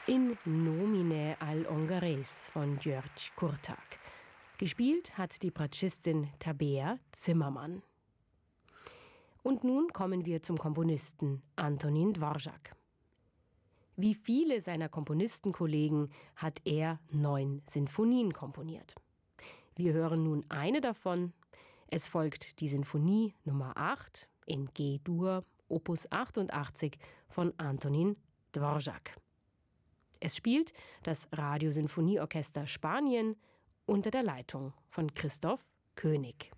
In nomine al Ungares von György Kurtág. Gespielt hat die Bratschistin Tabea Zimmermann. Und nun kommen wir zum Komponisten Antonín Dvořák. Wie viele seiner Komponistenkollegen hat er 9 Sinfonien komponiert. Wir hören nun eine davon. Es folgt die Sinfonie Nummer 8 in G-Dur, Opus 88 von Antonín Dvořák. Es spielt das Radiosinfonieorchester Spanien unter der Leitung von Christoph König.